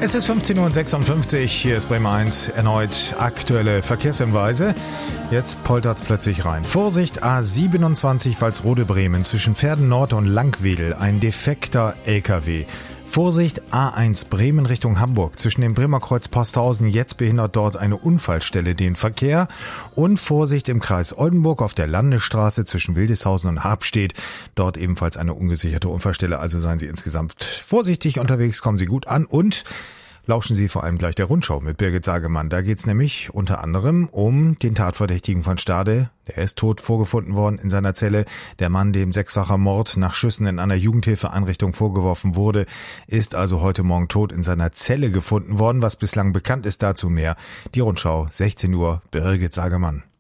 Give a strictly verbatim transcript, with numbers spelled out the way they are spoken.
Es ist fünfzehn Uhr sechsundfünfzig, hier ist Bremen eins, erneut aktuelle Verkehrshinweise. Jetzt poltert es plötzlich rein. Vorsicht, A siebenundzwanzig Walsrode-Bremen zwischen Pferden Nord und Langwedel, ein defekter L K W. Vorsicht, A eins Bremen Richtung Hamburg. Zwischen dem Bremer Kreuz Posthausen, jetzt behindert dort eine Unfallstelle den Verkehr. Und Vorsicht im Kreis Oldenburg auf der Landesstraße zwischen Wildeshausen und Habstedt. Dort ebenfalls eine ungesicherte Unfallstelle. Also seien Sie insgesamt vorsichtig unterwegs, kommen Sie gut an und lauschen Sie vor allem gleich der Rundschau mit Birgit Sagemann. Da geht's nämlich unter anderem um den Tatverdächtigen von Stade. Der ist tot vorgefunden worden in seiner Zelle. Der Mann, dem sechsfacher Mord nach Schüssen in einer Jugendhilfeeinrichtung vorgeworfen wurde, ist also heute Morgen tot in seiner Zelle gefunden worden. Was bislang bekannt ist, dazu mehr. Die Rundschau, sechzehn Uhr, Birgit Sagemann.